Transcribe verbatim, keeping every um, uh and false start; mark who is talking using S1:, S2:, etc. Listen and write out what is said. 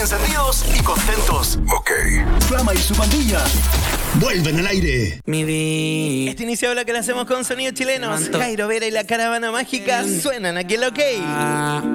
S1: encendidos y contentos. Ok. Flama y su pandilla vuelven al aire.
S2: Mi vida.
S3: Este inicio habla que lo hacemos con sonidos chilenos. Jairo Vera y la Caravana Mágica suenan aquí el OK.